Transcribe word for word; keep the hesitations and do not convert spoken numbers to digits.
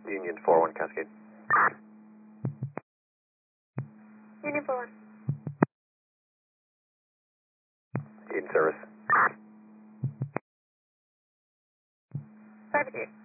Union four one Cascade. Union four one. In service. five eight.